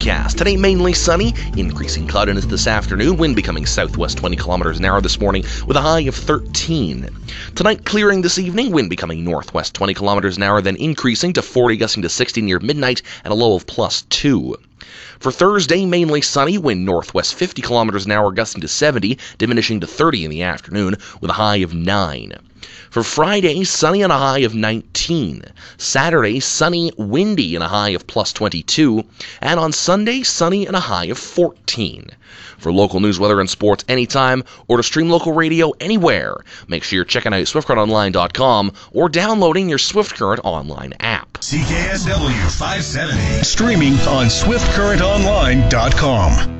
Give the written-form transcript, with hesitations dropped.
forecast. Today, mainly sunny, increasing cloudiness this afternoon, wind becoming southwest 20 kilometers an hour this morning with a high of 13. Tonight, clearing this evening, wind becoming northwest 20 kilometers an hour, then increasing to 40, gusting to 60 near midnight, and a low of +2. For Thursday, mainly sunny, wind northwest 50 kilometers an hour, gusting to 70, diminishing to 30 in the afternoon, with a high of 9. For Friday, sunny and a high of 19. Saturday, sunny, windy and a high of +22. And on Sunday, sunny and a high of 14. For local news, weather, and sports anytime, or to stream local radio anywhere, make sure you're checking out SwiftCurrentOnline.com or downloading your Swift Current online app. CKSW 570. Streaming on SwiftCurrentOnline.com.